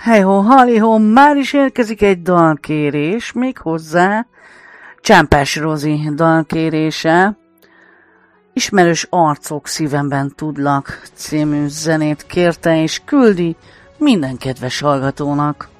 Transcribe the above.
Hejhó, halihó, már is érkezik egy dalkérés, még hozzá Csámpás Rozi dalkérése. Ismerős arcok szívemben tudlak című zenét kérte és küldi minden kedves hallgatónak.